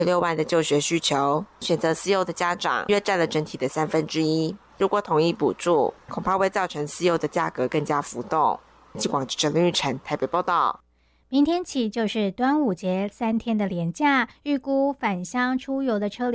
6万的就学需求，选择私幼的家长约占了整体的1/3。如果统一补助，恐怕会造成私幼的价格更加浮动。记广记者林玉成台北报道。 明天起就是端午节3天的连假，预估返乡出游的车流